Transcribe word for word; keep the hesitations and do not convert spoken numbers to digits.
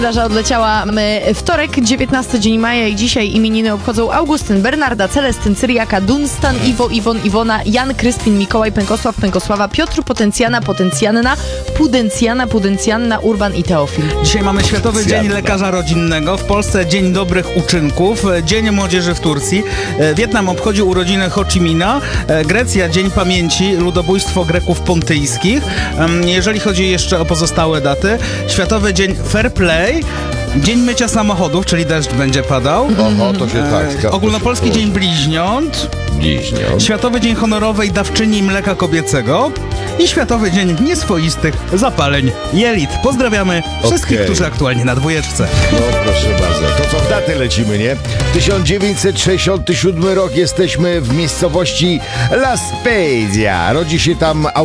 Plaża odleciała. Mamy wtorek, dziewiętnasty dzień maja i dzisiaj imieniny obchodzą Augustyn, Bernarda, Celestyn, Cyriaka, Dunstan, Iwo, Iwon, Iwona, Jan, Kryspin, Mikołaj, Pękosław, Pękosława, Piotr, Potencjana, Potencjanna, Pudencjana, Pudencjanna, Urban i Teofil. Dzisiaj mamy Światowy Potencjanna. Dzień Lekarza Rodzinnego, w Polsce Dzień Dobrych Uczynków, Dzień Młodzieży w Turcji, Wietnam obchodzi urodziny Ho Chi Minha, Grecja Dzień Pamięci, ludobójstwo Greków pontyjskich. Jeżeli chodzi jeszcze o pozostałe daty, Światowy Dzień Fair Play, Dzień Mycia Samochodów, czyli deszcz będzie padał. Oho, to się tak zgadza. Ogólnopolski się Dzień Bliźniąt, Bliźniąt. Światowy Dzień Honorowej Dawczyni Mleka Kobiecego i Światowy Dzień Nieswoistych Zapaleń Jelit. Pozdrawiamy wszystkich, Okej. którzy aktualnie na dwójeczce. No proszę bardzo. To co w daty lecimy, nie? tysiąc dziewięćset sześćdziesiąty siódmy rok, jesteśmy w miejscowości La Spezia. Rodzi się tam